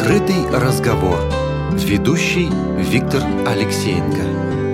Открытый разговор. Ведущий Виктор Алексеенко.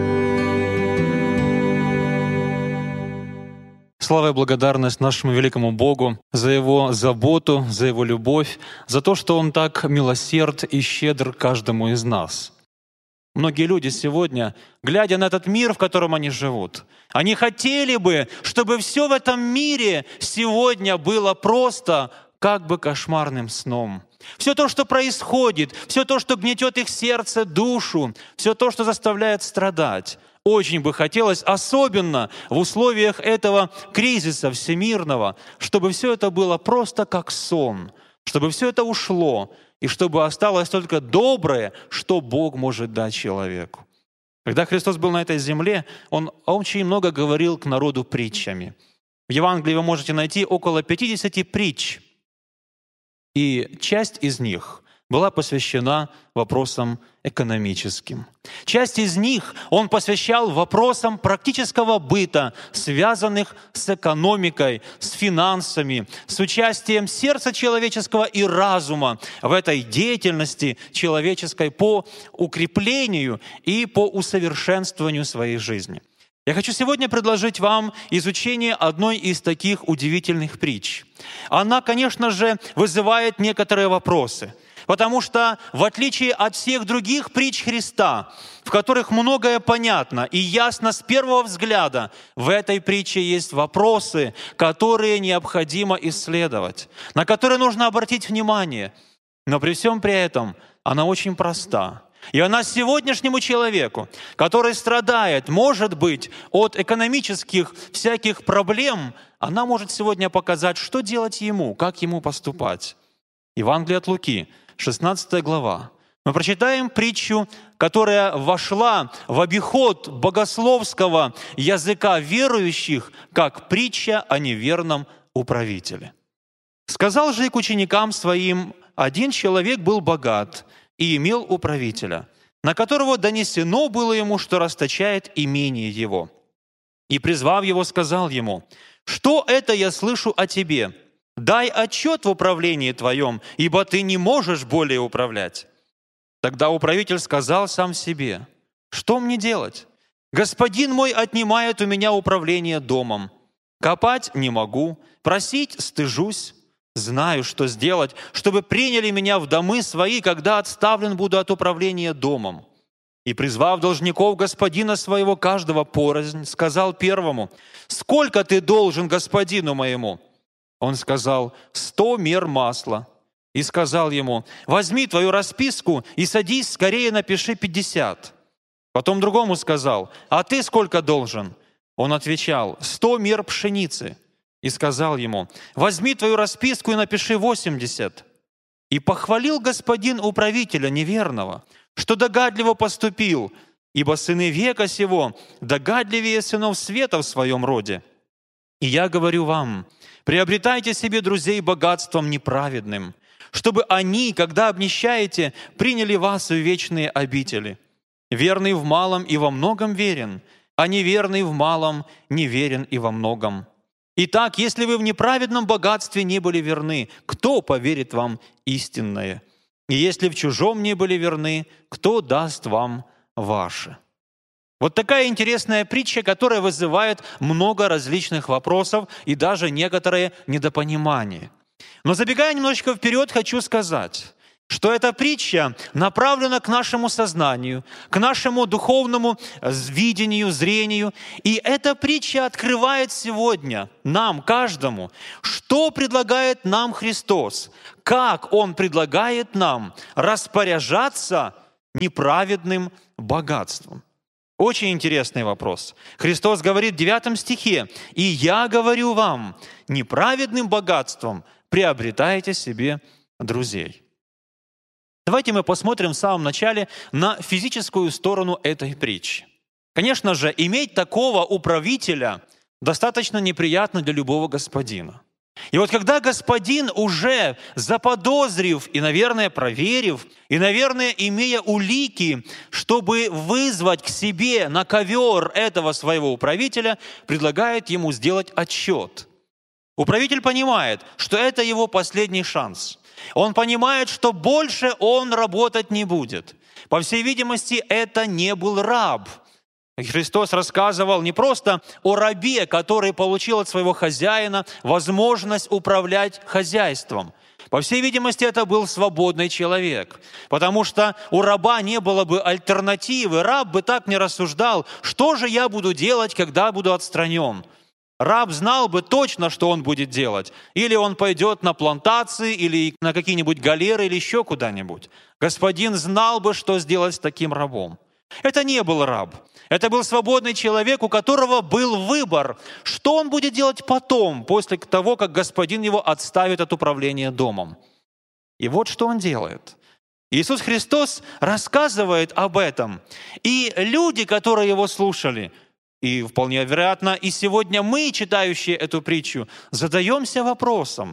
Слава и благодарность нашему великому Богу за Его заботу, за Его любовь, за то, что Он так милосерд и щедр каждому из нас. Многие люди сегодня, глядя на этот мир, в котором они живут, они хотели бы, чтобы все в этом мире сегодня было просто как бы кошмарным сном. Все то, что происходит, все то, что гнетет их сердце, душу, все то, что заставляет страдать. Очень бы хотелось, особенно в условиях этого кризиса всемирного, чтобы все это было просто как сон, чтобы все это ушло, и чтобы осталось только доброе, что Бог может дать человеку. Когда Христос был на этой земле, Он очень много говорил к народу притчами. В Евангелии вы можете найти около 50 притч, и часть из них была посвящена вопросам экономическим. Часть из них Он посвящал вопросам практического быта, связанных с экономикой, с финансами, с участием сердца человеческого и разума в этой деятельности человеческой по укреплению и по усовершенствованию своей жизни. Я хочу сегодня предложить вам изучение одной из таких удивительных притч. Она, конечно же, вызывает некоторые вопросы, потому что, в отличие от всех других притч Христа, в которых многое понятно и ясно с первого взгляда, в этой притче есть вопросы, которые необходимо исследовать, на которые нужно обратить внимание. Но при всем при этом она очень проста. И она сегодняшнему человеку, который страдает, может быть, от экономических всяких проблем, она может сегодня показать, что делать ему, как ему поступать. Евангелие от Луки, 16 глава. Мы прочитаем притчу, которая вошла в обиход богословского языка верующих, как притча о неверном управителе. «Сказал же и к ученикам своим: один человек был богат и имел управителя, на которого донесено было ему, что расточает имение его. И, призвав его, сказал ему: что это я слышу о тебе? Дай отчет в управлении твоем, ибо ты не можешь более управлять. Тогда управитель сказал сам себе: что мне делать? Господин мой отнимает у меня управление домом. Копать не могу, просить стыжусь. Знаю, что сделать, чтобы приняли меня в домы свои, когда отставлен буду от управления домом. И, призвав должников господина своего каждого порознь, сказал первому: сколько ты должен господину моему? Он сказал: 100 мер масла. И сказал ему: возьми твою расписку и садись, скорее напиши 50. Потом другому сказал: а ты сколько должен? Он отвечал: 100 мер пшеницы. И сказал ему: возьми твою расписку и напиши 80. И похвалил господин управителя неверного, что догадливо поступил, ибо сыны века сего догадливее сынов света в своем роде. И я говорю вам: приобретайте себе друзей богатством неправедным, чтобы они, когда обнищаете, приняли вас в вечные обители. Верный в малом и во многом верен, а неверный в малом неверен и во многом. Итак, если вы в неправедном богатстве не были верны, кто поверит вам истинное? И если в чужом не были верны, кто даст вам ваше? Вот такая интересная притча, которая вызывает много различных вопросов и даже некоторое недопонимание. Но забегая немножечко вперед, хочу сказать, что эта притча направлена к нашему сознанию, к нашему духовному видению, зрению. И эта притча открывает сегодня нам, каждому, что предлагает нам Христос, как Он предлагает нам распоряжаться неправедным богатством. Очень интересный вопрос. Христос говорит в 9 стихе: «И я говорю вам, неправедным богатством приобретайте себе друзей». Давайте мы посмотрим в самом начале на физическую сторону этой притчи. Конечно же, иметь такого управителя достаточно неприятно для любого господина. И вот когда господин, уже заподозрив и, наверное, проверив, и, наверное, имея улики, чтобы вызвать к себе на ковер этого своего управителя, предлагает ему сделать отчет. Управитель понимает, что это его последний шанс. Он понимает, что больше он работать не будет. По всей видимости, это не был раб. Христос рассказывал не просто о рабе, который получил от своего хозяина возможность управлять хозяйством. По всей видимости, это был свободный человек, потому что у раба не было бы альтернативы. Раб бы так не рассуждал, что же я буду делать, когда буду отстранен. Раб знал бы точно, что он будет делать. Или он пойдет на плантации, или на какие-нибудь галеры, или еще куда-нибудь. Господин знал бы, что сделать с таким рабом. Это не был раб. Это был свободный человек, у которого был выбор, что он будет делать потом, после того, как господин его отставит от управления домом. И вот что он делает. Иисус Христос рассказывает об этом. И люди, которые его слушали, и вполне вероятно, и сегодня мы, читающие эту притчу, задаемся вопросом,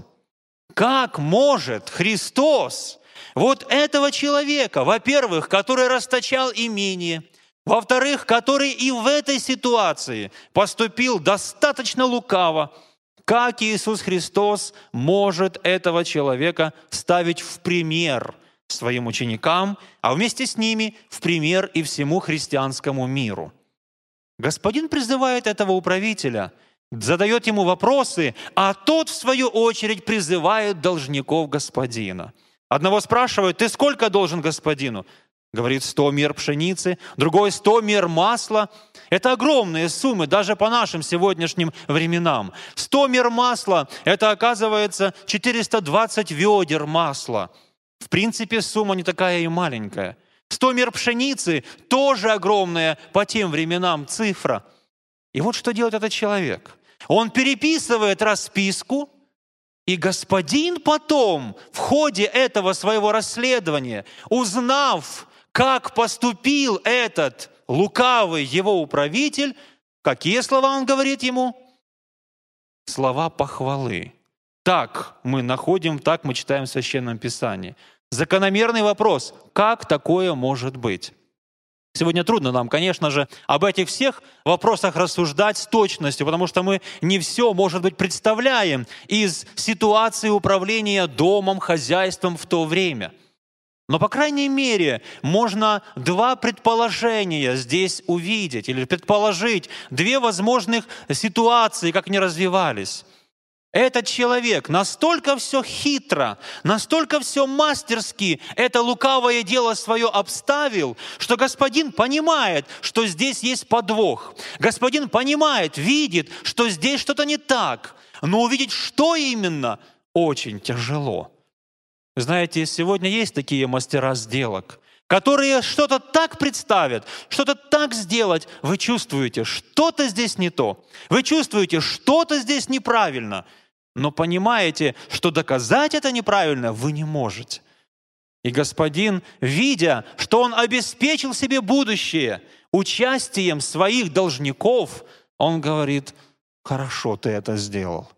как может Христос вот этого человека, во-первых, который расточал имение, во-вторых, который и в этой ситуации поступил достаточно лукаво, как Иисус Христос может этого человека ставить в пример своим ученикам, а вместе с ними в пример и всему христианскому миру. Господин призывает этого управителя, задает ему вопросы, а тот, в свою очередь, призывает должников господина. Одного спрашивают: «Ты сколько должен господину?» Говорит: 100 мер пшеницы, другой 100 мер масла. Это огромные суммы, даже по нашим сегодняшним временам. 100 мер масла – это, оказывается, 420 ведер масла. В принципе, сумма не такая и маленькая. 100 мер пшеницы – тоже огромная по тем временам цифра. И вот что делает этот человек. Он переписывает расписку, и господин потом, в ходе этого своего расследования, узнав, как поступил этот лукавый его управитель, какие слова он говорит ему? Слова похвалы. Так мы находим, так мы читаем в Священном Писании. Закономерный вопрос: как такое может быть? Сегодня трудно нам, конечно же, об этих всех вопросах рассуждать с точностью, потому что мы не все, может быть, представляем из ситуации управления домом, хозяйством в то время. Но, по крайней мере, можно два предположения здесь увидеть или предположить, две возможных ситуации, как они развивались. Этот человек настолько все хитро, настолько все мастерски это лукавое дело свое обставил, что господин понимает, что здесь есть подвох. Господин понимает, видит, что здесь что-то не так. Но увидеть, что именно, очень тяжело. Знаете, сегодня есть такие мастера сделок, которые что-то так представят, что-то так сделать. Вы чувствуете, что-то здесь не то. Вы чувствуете, что-то здесь неправильно. Но понимаете, что доказать это неправильно вы не можете. И господин, видя, что он обеспечил себе будущее участием своих должников, он говорит: хорошо, ты это сделал.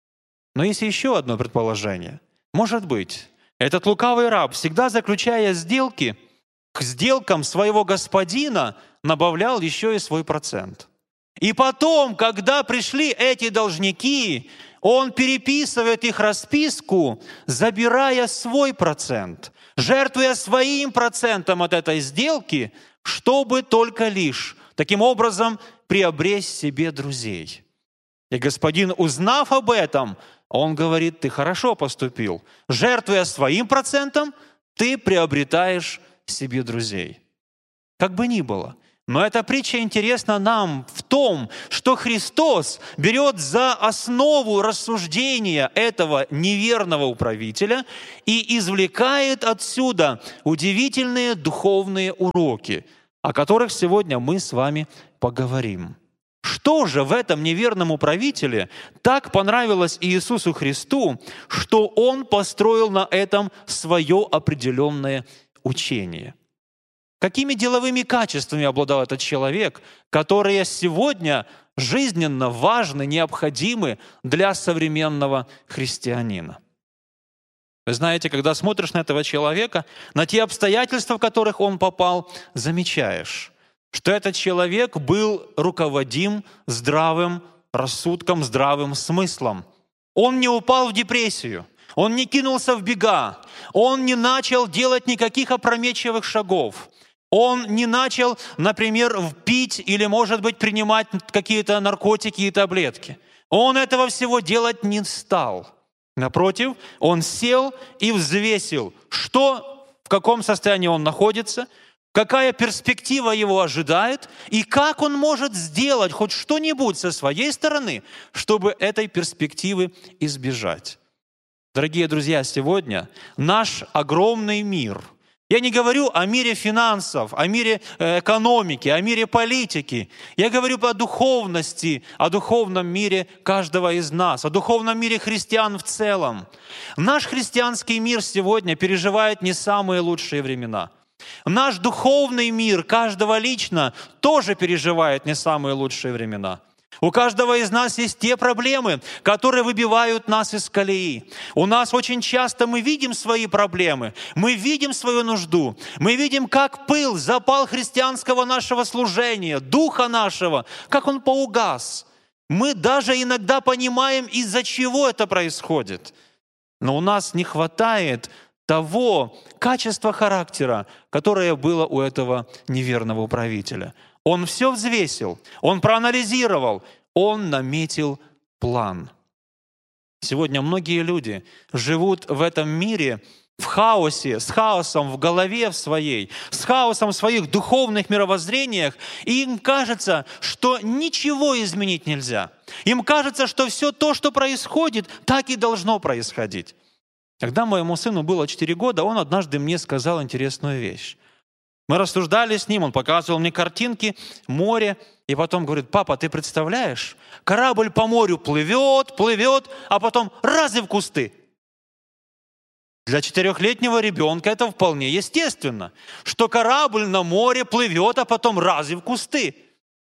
Но есть еще одно предположение. Может быть, этот лукавый раб, всегда заключая сделки, к сделкам своего господина добавлял еще и свой процент. И потом, когда пришли эти должники, он переписывает их расписку, забирая свой процент, жертвуя своим процентом от этой сделки, чтобы только лишь таким образом приобрести себе друзей. И господин, узнав об этом, он говорит: ты хорошо поступил. Жертвуя своим процентом, ты приобретаешь себе друзей. Как бы ни было. Но эта притча интересна нам в том, что Христос берет за основу рассуждения этого неверного управителя и извлекает отсюда удивительные духовные уроки, о которых сегодня мы с вами поговорим. Что же в этом неверном управителе так понравилось Иисусу Христу, что Он построил на этом свое определенное учение? Какими деловыми качествами обладал этот человек, которые сегодня жизненно важны, необходимы для современного христианина? Вы знаете, когда смотришь на этого человека, на те обстоятельства, в которых он попал, замечаешь, что этот человек был руководим здравым рассудком, здравым смыслом. Он не упал в депрессию. Он не кинулся в бега. Он не начал делать никаких опрометчивых шагов. Он не начал, например, пить или, может быть, принимать какие-то наркотики и таблетки. Он этого всего делать не стал. Напротив, он сел и взвесил, в каком состоянии он находится, какая перспектива его ожидает и как он может сделать хоть что-нибудь со своей стороны, чтобы этой перспективы избежать. Дорогие друзья, сегодня наш огромный мир, я не говорю о мире финансов, о мире экономики, о мире политики. Я говорю о духовности, о духовном мире каждого из нас, о духовном мире христиан в целом. Наш христианский мир сегодня переживает не самые лучшие времена. Наш духовный мир, каждого лично, тоже переживает не самые лучшие времена. У каждого из нас есть те проблемы, которые выбивают нас из колеи. У нас очень часто мы видим свои проблемы, мы видим свою нужду, мы видим, как пыл, запал христианского нашего служения, духа нашего, как он поугас. Мы даже иногда понимаем, из-за чего это происходит. Но у нас не хватает того качества характера, которое было у этого неверного управителя. Он все взвесил, он проанализировал, он наметил план. Сегодня многие люди живут в этом мире в хаосе, с хаосом в голове своей, с хаосом в своих духовных мировоззрениях, и им кажется, что ничего изменить нельзя. Им кажется, что все то, что происходит, так и должно происходить. Когда моему сыну было 4 года, он однажды мне сказал интересную вещь. Мы рассуждали с ним, он показывал мне картинки, море, и потом говорит: папа, ты представляешь, корабль по морю плывет, а потом раз и в кусты. Для 4-летнего ребенка это вполне естественно, что корабль на море плывет, а потом раз и в кусты.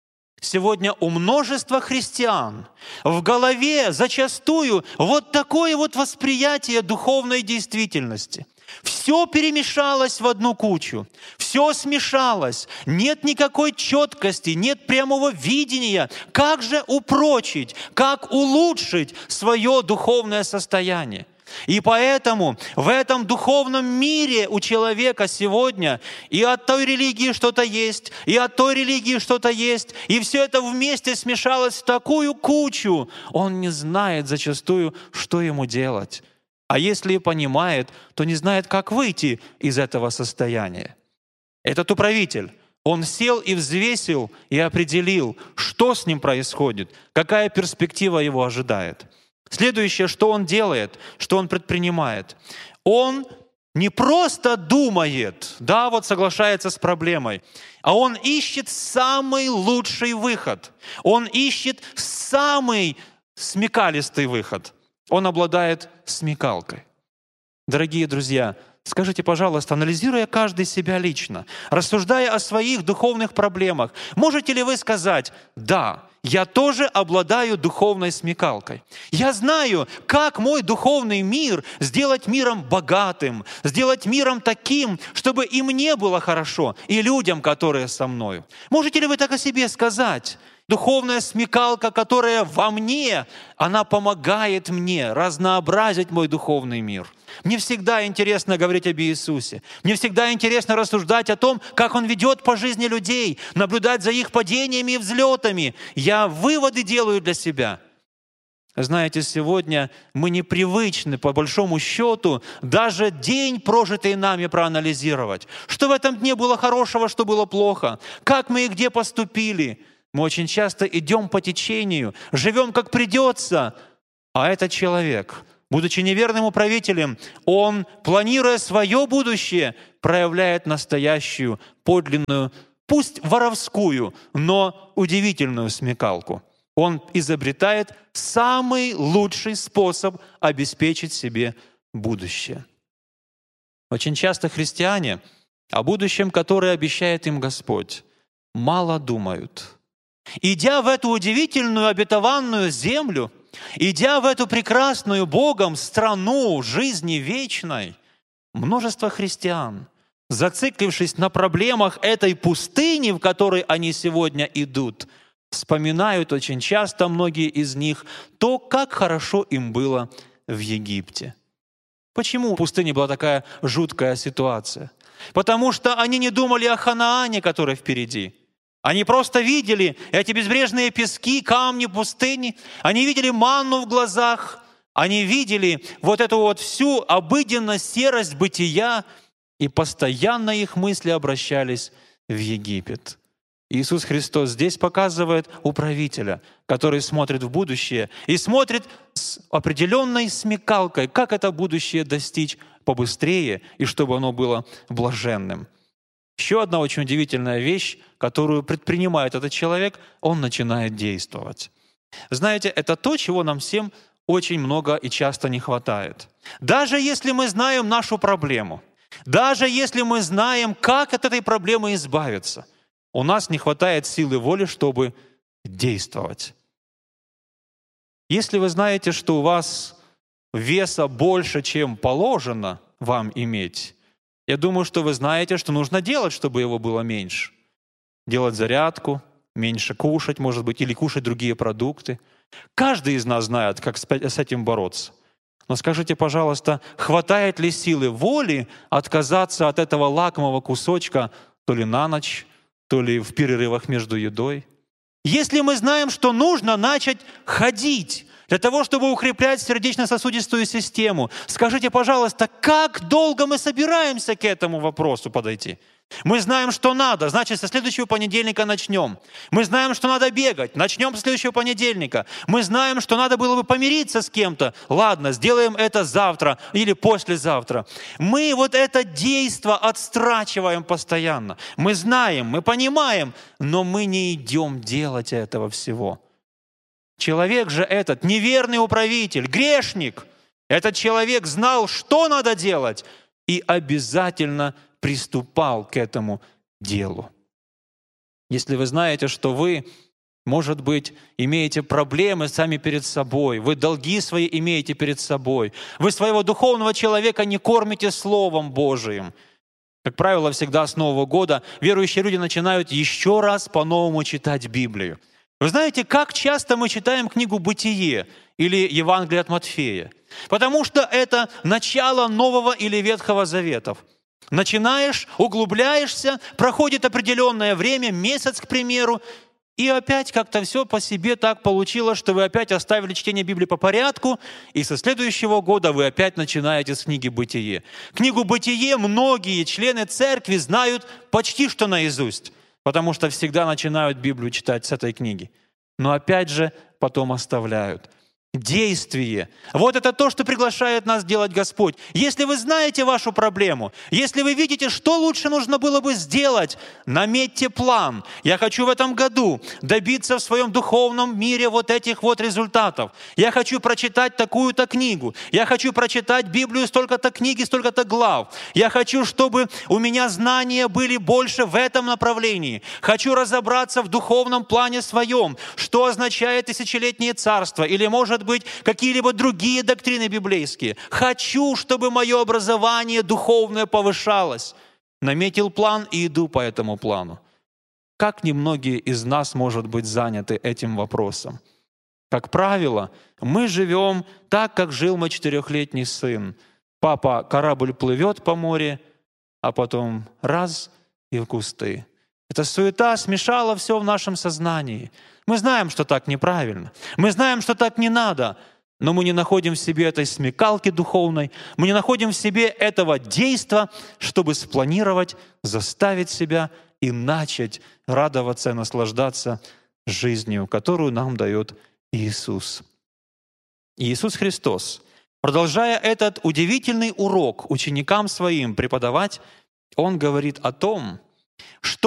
Сегодня у множества христиан в голове зачастую вот такое вот восприятие духовной действительности. Все перемешалось в одну кучу, все смешалось, нет никакой четкости, нет прямого видения, как же упрочить, как улучшить свое духовное состояние. И поэтому в этом духовном мире у человека сегодня и от той религии что-то есть, и от той религии что-то есть, и все это вместе смешалось в такую кучу, он не знает зачастую, что ему делать. А если и понимает, то не знает, как выйти из этого состояния. Этот управитель, он сел и взвесил, и определил, что с ним происходит, какая перспектива его ожидает. Следующее, что он делает, что он предпринимает. Он не просто думает, соглашается с проблемой, а он ищет самый лучший выход. Он ищет самый смекалистый выход. Он обладает смекалкой. Дорогие друзья, скажите, пожалуйста, анализируя каждый себя лично, рассуждая о своих духовных проблемах, можете ли вы сказать: да, я тоже обладаю духовной смекалкой. Я знаю, как мой духовный мир сделать миром богатым, сделать миром таким, чтобы и мне было хорошо, и людям, которые со мною. Можете ли вы так о себе сказать? Духовная смекалка, которая во мне, она помогает мне разнообразить мой духовный мир. Мне всегда интересно говорить об Иисусе. Мне всегда интересно рассуждать о том, как Он ведет по жизни людей, наблюдать за их падениями и взлетами. Я выводы делаю для себя. Знаете, сегодня мы непривычны, по большому счету, даже день, прожитый нами, проанализировать. Что в этом дне было хорошего, что было плохо, как мы и где поступили. Мы очень часто идем по течению, живем как придется, а этот человек, будучи неверным управителем, он, планируя свое будущее, проявляет настоящую, подлинную, пусть воровскую, но удивительную смекалку. Он изобретает самый лучший способ обеспечить себе будущее. Очень часто христиане о будущем, которое обещает им Господь, мало думают. Идя в эту удивительную обетованную землю, идя в эту прекрасную Богом страну жизни вечной, множество христиан, зациклившись на проблемах этой пустыни, в которой они сегодня идут, вспоминают очень часто многие из них то, как хорошо им было в Египте. Почему в пустыне была такая жуткая ситуация? Потому что они не думали о Ханаане, который впереди. Они просто видели эти безбрежные пески, камни пустыни. Они видели манну в глазах. Они видели вот эту вот всю обыденность, серость бытия. И постоянно их мысли обращались в Египет. Иисус Христос здесь показывает управителя, который смотрит в будущее и смотрит с определенной смекалкой, как это будущее достичь побыстрее и чтобы оно было блаженным. Еще одна очень удивительная вещь, которую предпринимает этот человек, он начинает действовать. Знаете, это то, чего нам всем очень много и часто не хватает. Даже если мы знаем нашу проблему, даже если мы знаем, как от этой проблемы избавиться, у нас не хватает силы воли, чтобы действовать. Если вы знаете, что у вас веса больше, чем положено вам иметь, я думаю, что вы знаете, что нужно делать, чтобы его было меньше. Делать зарядку, меньше кушать, может быть, или кушать другие продукты. Каждый из нас знает, как с этим бороться. Но скажите, пожалуйста, хватает ли силы воли отказаться от этого лакомого кусочка то ли на ночь, то ли в перерывах между едой? Если мы знаем, что нужно начать ходить для того, чтобы укреплять сердечно-сосудистую систему, скажите, пожалуйста, как долго мы собираемся к этому вопросу подойти? Мы знаем, что надо, значит, со следующего понедельника начнем. Мы знаем, что надо бегать, начнем со следующего понедельника. Мы знаем, что надо было бы помириться с кем-то. Ладно, сделаем это завтра или послезавтра. Мы вот это действо отстрачиваем постоянно. Мы знаем, мы понимаем, но мы не идем делать этого всего. Человек же этот, неверный управитель, грешник, этот человек знал, что надо делать, и обязательно приступал к этому делу. Если вы знаете, что вы, может быть, имеете проблемы сами перед собой, вы долги свои имеете перед собой, вы своего духовного человека не кормите Словом Божиим. Как правило, всегда с Нового года верующие люди начинают еще раз по-новому читать Библию. Вы знаете, как часто мы читаем книгу «Бытие» или Евангелие от Матфея? Потому что это начало Нового или Ветхого Заветов. Начинаешь, углубляешься, проходит определенное время, месяц, к примеру, и опять как-то все по себе так получилось, что вы опять оставили чтение Библии по порядку, и со следующего года вы опять начинаете с книги «Бытие». Книгу «Бытие» многие члены церкви знают почти что наизусть, потому что всегда начинают Библию читать с этой книги. Но опять же потом оставляют. Действие. Вот это то, что приглашает нас делать Господь. Если вы знаете вашу проблему, если вы видите, что лучше нужно было бы сделать, наметьте план. Я хочу в этом году добиться в своем духовном мире вот этих вот результатов. Я хочу прочитать такую-то книгу. Я хочу прочитать Библию столько-то книги, столько-то глав. Я хочу, чтобы у меня знания были больше в этом направлении. Хочу разобраться в духовном плане своем, что означает тысячелетнее царство, или, может быть, какие-либо другие доктрины библейские. Хочу, чтобы мое образование духовное повышалось. Наметил план и иду по этому плану. Как немногие из нас, может быть, заняты этим вопросом? Как правило, мы живем так, как жил мой 4-летний сын. Папа, корабль плывет по морю, а потом раз и в кусты. Эта суета смешала все в нашем сознании. Мы знаем, что так неправильно. Мы знаем, что так не надо. Но мы не находим в себе этой смекалки духовной. Мы не находим в себе этого действа, чтобы спланировать, заставить себя и начать радоваться и наслаждаться жизнью, которую нам дает Иисус. Иисус Христос, продолжая этот удивительный урок ученикам своим преподавать, Он говорит о том, что